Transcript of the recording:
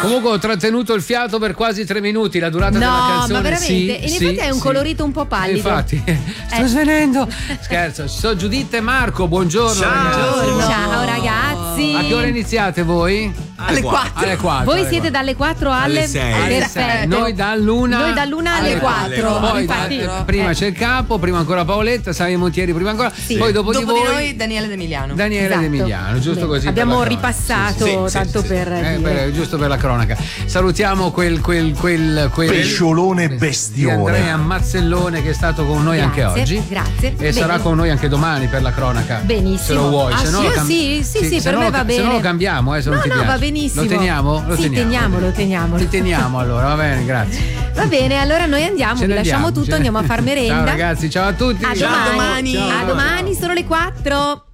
Comunque ho trattenuto il fiato per quasi 3 minuti, la durata della canzone. No, ma veramente? Sì, in effetti hai un colorito un po' pallido. Infatti, sto svenendo. Scherzo, ci sono Giuditta e Marco, buongiorno. Ciao, ragazzi. Ciao ragazzi. A che ora iniziate voi? Alle 4. Alle 4. Voi siete dalle 4 alle 6. Perfetto. Noi dall'una alle 4. Poi Infatti, prima c'è il capo, prima ancora Paoletta, Savio Montieri, prima ancora. Sì. Poi dopo di voi noi Daniele D'Emiliano. Daniele Esatto. D'Emiliano, giusto Bene. così. Abbiamo per la cronaca. ripassato tanto per dire. Giusto per la cronaca. Salutiamo quel pesciolone di bestione Andrea Mazzellone che è stato con noi anche oggi. Grazie. E sarà con noi anche domani per la cronaca. Benissimo. Se lo vuoi, se no io lo sì, se per no me lo va bene. Se no lo cambiamo, se non ti piace. va benissimo. Lo teniamo? Lo sì, teniamo. lo teniamo Allora, va bene, grazie. Va bene, allora noi andiamo, vi lasciamo tutto, andiamo a far merenda. Ciao ragazzi, ciao a tutti. A domani. A domani sono le 4.